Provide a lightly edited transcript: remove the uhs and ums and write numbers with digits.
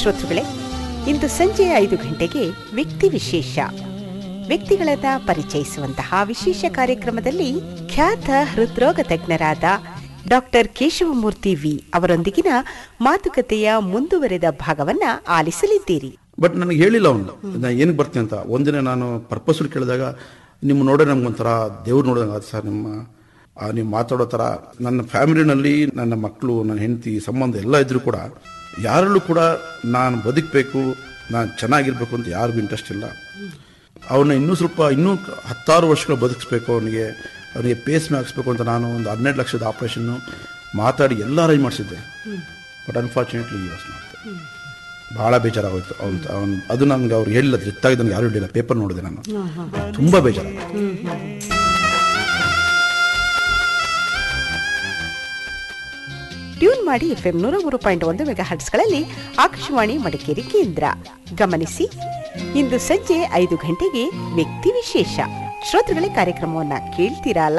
ಶ್ರೋತೃಗಳೇ, ಇಂದು ಸಂಜೆ 5 ಗಂಟೆಗೆ ವ್ಯಕ್ತಿ ವಿಶೇಷ, ವ್ಯಕ್ತಿಗಳನ್ನ ಪರಿಚಯಿಸುವಂತಹ ವಿಶೇಷ ಕಾರ್ಯಕ್ರಮದಲ್ಲಿ ಖ್ಯಾತ ಹೃದ್ರೋಗ ತಜ್ಞರಾದ ಡಾಕ್ಟರ್ ಕೇಶವಮೂರ್ತಿ ವಿ ಅವರೊಂದಿಗಿನ ಮಾತುಕತೆಯ ಮುಂದುವರೆದ ಭಾಗವನ್ನ ಆಲಿಸಲಿದ್ದೀರಿ. ಬಟ್ ನನಗೆ ಹೇಳಿಲ್ಲ ಅವನು ನಾ ಏನಕ್ಕೆ ಬರ್ತೀನಿ ಅಂತ. ಒಂದಿನ ನಾನು ಪರ್ಪಸ್ಫುಲ್ ಕೇಳಿದಾಗ, ನಿಮ್ಮ ನೋಡೋ ನಮ್ಗೊಂಥರ ದೇವ್ರು ನೋಡೋದಂಗ ಸರ್, ನೀವು ಮಾತಾಡೋ ಥರ. ನನ್ನ ಫ್ಯಾಮಿಲಿನಲ್ಲಿ ನನ್ನ ಮಕ್ಕಳು, ನನ್ನ ಹೆಂಡತಿ, ಸಂಬಂಧ ಎಲ್ಲ ಇದ್ರೂ ಕೂಡ ಯಾರಲ್ಲೂ ಕೂಡ ನಾನು ಬದುಕಬೇಕು, ನಾನು ಚೆನ್ನಾಗಿರ್ಬೇಕು ಅಂತ ಯಾರಿಗೂ ಇಂಟ್ರೆಸ್ಟ್ ಇಲ್ಲ. ಅವನ್ನ ಇನ್ನೂ 10 ವರ್ಷಗಳು ಬದುಕಿಸ್ಬೇಕು, ಅವನಿಗೆ ಪೇಸ್ ಮೇ ಹಾಕ್ಸ್ಬೇಕು ಅಂತ ನಾನು ಒಂದು 12 ಲಕ್ಷದ ಆಪ್ರೇಷನ್ನು ಮಾತಾಡಿ ಎಲ್ಲ ಅರೇಂಜ್ ಮಾಡಿಸಿದ್ದೆ. ಬಟ್ ಅನ್ಫಾರ್ಚುನೇಟ್ಲಿ ಈ ವಾಸ್ ನಾಟ್. ಭಾಳ ಬೇಜಾರಾಗೋಯ್ತು. ಅವನು ಅದು ನನಗೆ ಅವ್ರು ಹೇಳಿಲ್ಲ, ಜೊತ್ತಾಗಿ ನನಗೆ ಯಾರು ಹೇಳಿಲ್ಲ. ಪೇಪರ್ ನೋಡಿದೆ ನಾನು, ತುಂಬ ಬೇಜಾರಾಗಿತ್ತು. ಟ್ಯೂನ್ ಮಾಡಿ FM 103.1 ಮೆಗಾಹರ್ಟ್ಸ್ಗಳಲ್ಲಿ ಆಕಾಶವಾಣಿ ಮಡಿಕೇರಿ ಕೇಂದ್ರ. ಗಮನಿಸಿ, ಇಂದು ಸಂಜೆ 5 ಗಂಟೆಗೆ ವ್ಯಕ್ತಿ ವಿಶೇಷ. ಶ್ರೋತೃಗಳೇ, ಕಾರ್ಯಕ್ರಮವನ್ನ ಕೇಳ್ತೀರಾ?